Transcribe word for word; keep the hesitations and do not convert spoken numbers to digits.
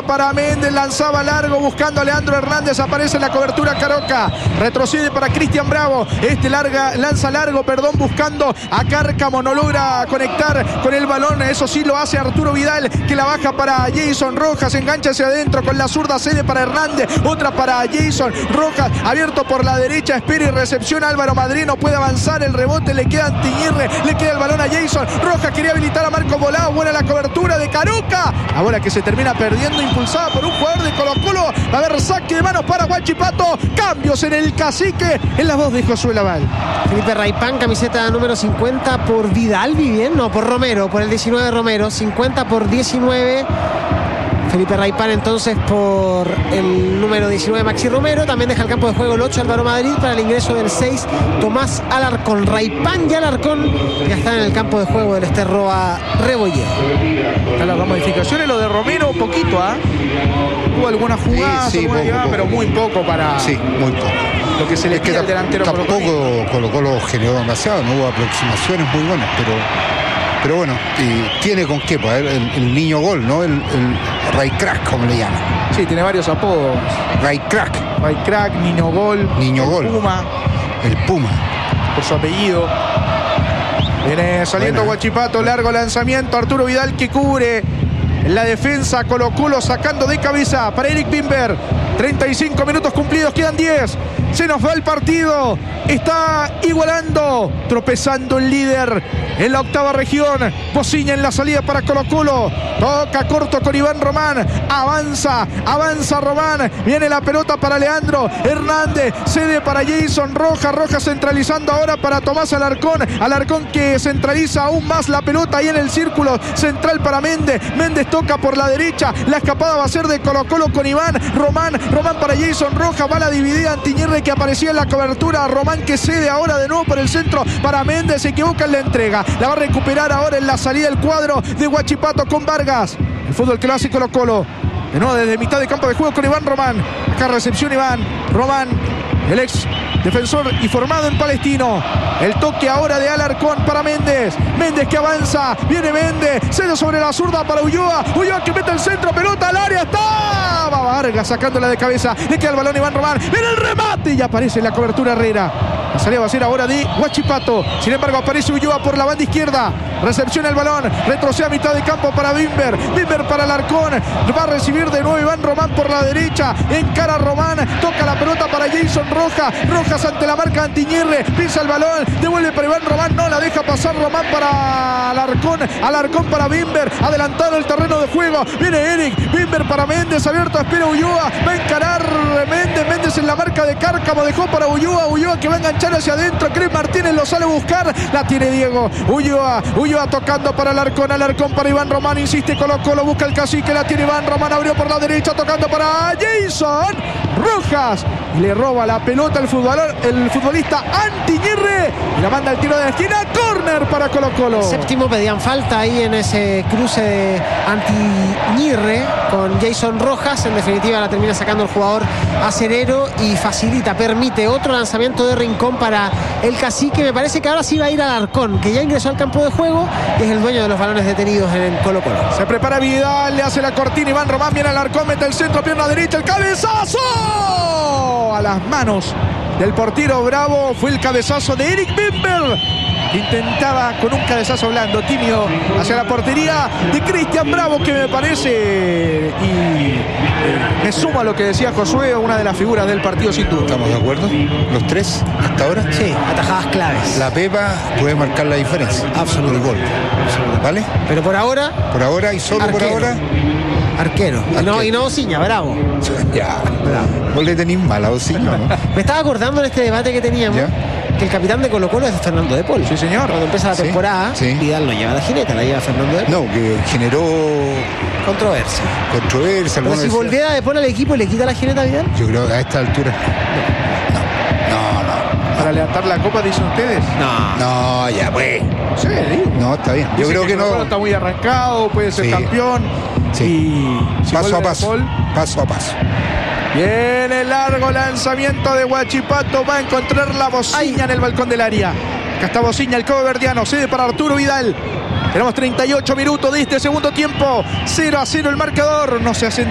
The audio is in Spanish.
Pelota para Méndez, lanzaba largo buscando a Leandro Hernández, aparece en la cobertura Caroca, retrocede para Cristian Bravo, este larga, lanza largo, perdón, buscando a Cárcamo, no logra conectar con el balón, eso sí lo hace Arturo Vidal, que la baja para Jason Rojas, engancha hacia adentro con la zurda, cede para Hernández, otra para Jason Rojas, abierto por la derecha, espera y recepción Álvaro Madrid, no puede avanzar, el rebote le queda a Antiñirre, le queda el balón a Jason Rojas, quería habilitar a Marco Volado, buena la cobertura de Caroca, la bola que se termina perdiendo, impulsada por un jugador de Colo Colo, va a haber saque de manos para Huachipato, cambios en el Cacique, en la voz de Josué Laval. Felipe Raipán, camiseta número cincuenta por Vidal, bien, no, por Romero, por el diecinueve de Romero, cincuenta por diecinueve. Felipe Raipán entonces por el número diecinueve Maxi Romero. También deja el campo de juego el ocho Álvaro Madrid para el ingreso del seis Tomás Alarcón. Raipán y Alarcón ya están en el campo de juego del Esterroa Rebolledo. Las modificaciones, lo de Romero, poquito, ¿ah? ¿eh? Hubo alguna jugada, sí, sí, alguna poco, llegada, poco. pero muy poco para Sí, muy poco. lo que se le Es que queda al delantero. tampoco Colo Colo generó demasiado, no hubo aproximaciones muy buenas, pero pero bueno, y tiene con qué, pues, el, el niño gol, ¿no? El, el Ray Crack, como le llaman. Sí, tiene varios apodos. Ray Crack. Ray Crack, Niño Gol. Niño Gol. Puma. El Puma. Por su apellido. Viene saliendo Buena. Huachipato, largo lanzamiento, Arturo Vidal que cubre en la defensa, Colo Colo sacando de cabeza para Eric Bimber. treinta y cinco minutos cumplidos, quedan diez. Se nos va el partido. Está igualando, tropezando el líder en la octava región. Bociña en la salida para Colo Colo. Toca corto con Iván Román. Avanza, avanza Román. Viene la pelota para Leandro Hernández. Cede para Jason Rojas. Rojas centralizando ahora para Tomás Alarcón. Alarcón que centraliza aún más la pelota ahí en el círculo central para Méndez. Méndez toca por la derecha. La escapada va a ser de Colo Colo con Iván Román. Román para Jason Rojas. Va la dividida Antiñirre que aparecía en la cobertura. Román que cede ahora de nuevo por el centro para Méndez. Se equivoca en la entrega. La va a recuperar ahora en la salida del cuadro de Huachipato con Vargas. El fútbol que lo hace Colo Colo. De nuevo desde mitad de campo de juego con Iván Román. Acá recepción Iván Román, el ex defensor y formado en Palestino. El toque ahora de Alarcón para Méndez. Méndez que avanza. Viene Méndez. Cede sobre la zurda para Ulloa. Ulloa que mete el centro. Pelota al área. Está. Va Vargas sacándola de cabeza. Le queda el balón a Iván Román. Viene el remate. Y aparece en la cobertura Herrera. La salida va a ser ahora de Huachipato. Sin embargo aparece Ulloa por la banda izquierda. Recepciona el balón. Retrocede a mitad de campo para Bimber. Bimber para Alarcón. Va a recibir de nuevo Iván Román por la derecha. Encara Román. Toca la pelota para Jason Rojas. Rojas ante la marca Antiñirre. Pisa el balón. Devuelve para Iván Román. No la deja pasar Román para Alarcón. Alarcón para Bimber. Adelantado el terreno de juego. Viene Eric. Bimber para Méndez. Abierto. Espera Ulloa. Va a encarar Méndez. Méndez en la marca de Cárcamo. Dejó para Ulloa. Ulloa que va a enganchar hacia adentro. Cris Martínez lo sale a buscar. La tiene Diego. Ulloa. Ulloa tocando para Alarcón. Alarcón para Iván Román. Insiste Colo Colo. Busca el Cacique. La tiene Iván Román. Abrió por la derecha. Tocando para Jason Rojas. Y le roba la pelota el futbolista, el futbolista Antiñirre. Y la manda al tiro de la esquina. Córner para Colo Colo. Séptimo, pedían falta ahí en ese cruce de Antiñirre con Jason Rojas. En definitiva la termina sacando el jugador acerero y facilita, permite otro lanzamiento de Rincón para el Cacique. Me parece que ahora sí va a ir Alarcón, que ya ingresó al campo de juego y es el dueño de los balones detenidos en el Colo Colo. Se prepara Vidal, le hace la cortina Iván Román, viene Alarcón, mete el centro, pierna derecha, el cabezazo a las manos del portero Bravo. Fue el cabezazo de Eric Bimber. Intentaba con un cabezazo blando, tímido, hacia la portería de Cristian Bravo, que me parece, y eh, me sumo a lo que decía Josué, una de las figuras del partido sin duda. ¿Estamos de acuerdo? ¿Los tres hasta ahora? Sí, atajadas claves. La Pepa puede marcar la diferencia. Absoluto. El gol. ¿Vale? Pero por ahora, Por ahora y solo Arquero. por ahora. arquero. Y no, Arquero. y no Bociña, Bravo. Ya. Bravo. Vos le tenés mala Bociña, ¿no? Me estaba acordando en este debate que teníamos ¿Ya? que el capitán de Colo Colo es Fernando de Paul. Sí, señor. Cuando empieza la Sí, temporada, sí. Vidal no lleva la jineta, la lleva Fernando de Paul. No, que generó Controversia. controversia. Pero algunos si decían- volviera de Paul al equipo, ¿le quita la jineta a Vidal? Yo creo que a esta altura. No, no, no. Para levantar la copa, dicen ustedes. No. No, ya pues. Sí, digo. No, está bien. Yo Dicen creo que Colo Colo no. está muy arrancado, puede ser Sí. campeón. Sí. Y si Paso vuelve a De paso. Paul, Paso a paso. viene el largo lanzamiento de Huachipato. Va a encontrar la Bociña en el balcón del área. Acá está Bociña, el cobo verdiano. Cede para Arturo Vidal. Tenemos treinta y ocho minutos de este segundo tiempo. cero a cero el marcador. No se hacen